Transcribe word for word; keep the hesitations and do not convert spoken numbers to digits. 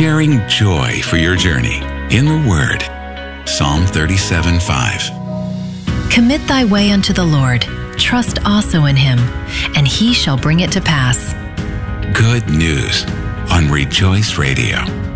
sharing joy for your journey in the Word. Psalm thirty-seven five. Commit thy way unto the Lord. Trust also in him, and he shall bring it to pass. Good news on Rejoice Radio.